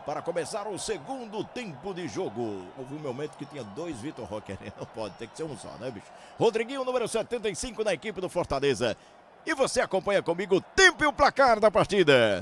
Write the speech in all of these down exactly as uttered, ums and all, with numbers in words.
para começar o segundo tempo de jogo. Houve um momento que tinha dois Vitor Roque ali, não pode, tem que ser um só, né, bicho? Rodriguinho, número setenta e cinco da equipe do Fortaleza. E você acompanha comigo o tempo e o placar da partida.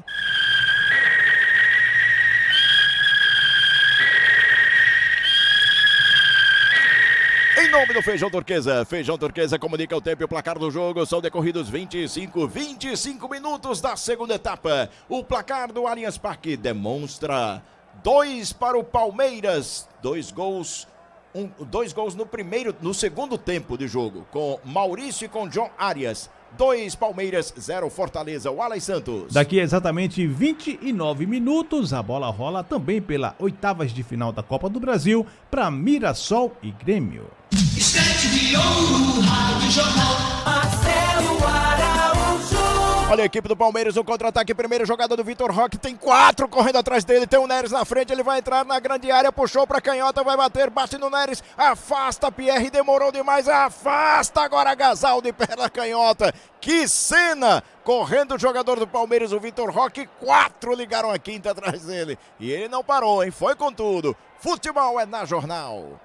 Em nome do Feijão Turquesa, Feijão Turquesa comunica o tempo e o placar do jogo. São decorridos vinte e cinco, vinte e cinco minutos da segunda etapa. O placar do Allianz Parque demonstra dois para o Palmeiras, dois gols, um, dois gols no primeiro, no segundo tempo de jogo, com Maurício e com John Arias. Dois Palmeiras, zero Fortaleza. O Wallace Santos. Daqui a exatamente vinte e nove minutos, a bola rola também pela oitavas de final da Copa do Brasil para Mirassol e Grêmio. Estante de ouro, Rádio Jornal, Marcelo Araújo. Olha a equipe do Palmeiras, o contra-ataque, primeira jogada do Vitor Roque, tem quatro correndo atrás dele, tem o Neres na frente, ele vai entrar na grande área, puxou pra canhota, vai bater, bate no Neres, afasta Pierre, demorou demais, afasta agora Gasal de pé na canhota. Que cena! Correndo o jogador do Palmeiras, o Vitor Roque, quatro ligaram a quinta atrás dele. E ele não parou, hein? Foi com tudo. Futebol é na Jornal.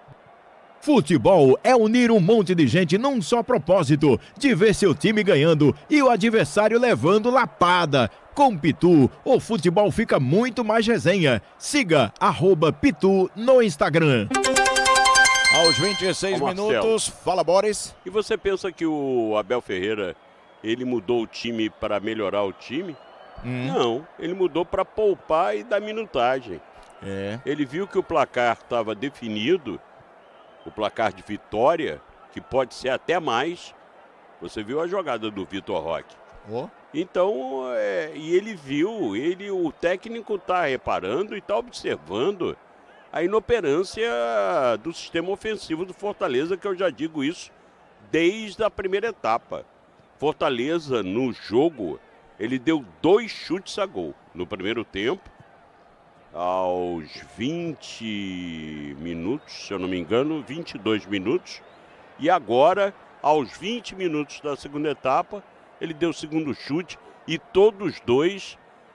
Futebol é unir um monte de gente num só propósito, de ver seu time ganhando e o adversário levando lapada. Com Pitu, o futebol fica muito mais resenha. Siga arroba Pitu no Instagram. Aos vinte e seis Ô, minutos, fala Boris. E você pensa que o Abel Ferreira, ele mudou o time para melhorar o time? Hum. Não, ele mudou para poupar e dar minutagem. É. Ele viu que o placar estava definido, o placar de vitória, que pode ser até mais. Você viu a jogada do Vitor Roque. Oh. Então, é, e ele viu, ele, o técnico está reparando e está observando a inoperância do sistema ofensivo do Fortaleza, que eu já digo isso desde a primeira etapa. Fortaleza, no jogo, ele deu dois chutes a gol no primeiro tempo, aos vinte minutos, se eu não me engano, vinte e dois minutos. E agora, aos vinte minutos da segunda etapa, ele deu o segundo chute e todos dois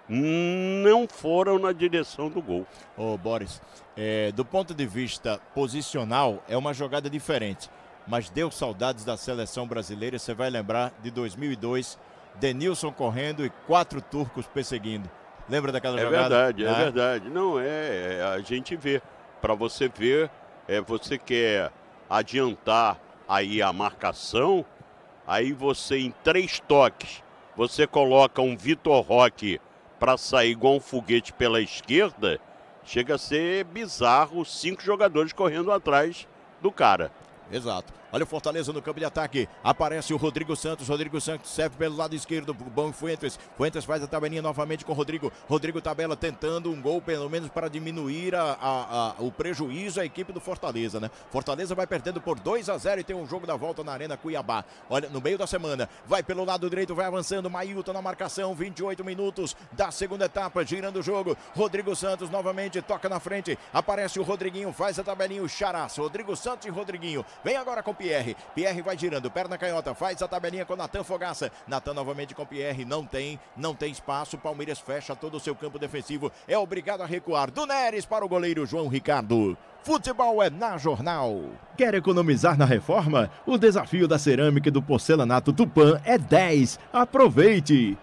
não foram na direção do gol. Ô Boris, é, do ponto de vista posicional, é uma jogada diferente. Mas deu saudades da seleção brasileira, você vai lembrar de dois mil e dois, Denilson correndo e quatro turcos perseguindo. Lembra daquela é jogada? Verdade, é ah. verdade. Não, é, é a gente vê. Para você ver, é, você quer adiantar aí a marcação, aí você em três toques, você coloca um Vitor Roque para sair igual um foguete pela esquerda, chega a ser bizarro, cinco jogadores correndo atrás do cara. Exato. Olha o Fortaleza no campo de ataque. Aparece o Rodrigo Santos. Rodrigo Santos serve pelo lado esquerdo. Bom Fuentes. Fuentes faz a tabelinha novamente com o Rodrigo. Rodrigo tabela tentando um gol, pelo menos para diminuir a, a, a, o prejuízo à equipe do Fortaleza, né? Fortaleza vai perdendo por dois a zero e tem um jogo da volta na Arena Cuiabá. Olha, no meio da semana. Vai pelo lado direito, vai avançando. Mailton na marcação. vinte e oito minutos da segunda etapa. Girando o jogo. Rodrigo Santos novamente toca na frente. Aparece o Rodriguinho. Faz a tabelinha. O Charaço. Rodrigo Santos e Rodriguinho. Vem agora com Pierre. Pierre vai girando, perna canhota, faz a tabelinha com Natan Fogaça. Natan novamente com Pierre, não tem, não tem espaço. Palmeiras fecha todo o seu campo defensivo, é obrigado a recuar. Do Neres para o goleiro João Ricardo. Futebol é na Jornal. Quer economizar na reforma? O desafio da cerâmica e do porcelanato Tupã é dez. Aproveite!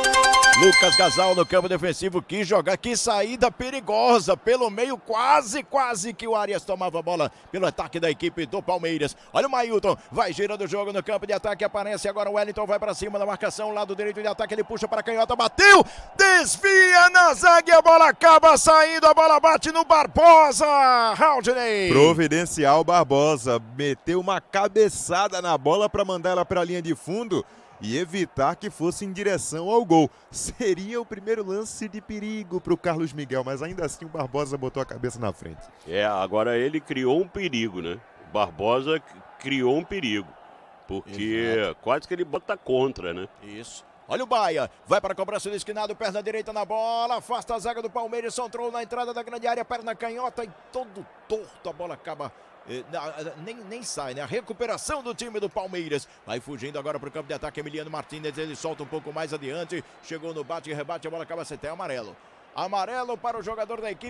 Lucas Gasal no campo defensivo, que jogar, que saída perigosa, pelo meio quase, quase que o Arias tomava a bola pelo ataque da equipe do Palmeiras. Olha o Mailton, vai girando o jogo no campo de ataque, aparece agora o Wellington, vai para cima da marcação, lado direito de ataque, ele puxa para a canhota, bateu, desvia na zaga, a bola acaba saindo, a bola bate no Barbosa, Haldney. Providencial Barbosa, meteu uma cabeçada na bola para mandar ela para a linha de fundo e evitar que fosse em direção ao gol. Seria o primeiro lance de perigo para o Carlos Miguel, mas ainda assim o Barbosa botou a cabeça na frente. É, agora ele criou um perigo, né? O Barbosa criou um perigo, porque Exato. Quase que ele bota contra, né? Isso. Olha o Baia, vai para a cobrança do esquinado, perna direita na bola, afasta a zaga do Palmeiras, entrou na entrada da grande área, perna canhota e todo torto, a bola acaba... Nem, nem sai, né? A recuperação do time do Palmeiras. Vai fugindo agora para o campo de ataque. Emiliano Martínez, ele solta um pouco mais adiante. Chegou no bate e rebate, a bola acaba sendo até amarelo. Amarelo para o jogador da equipe.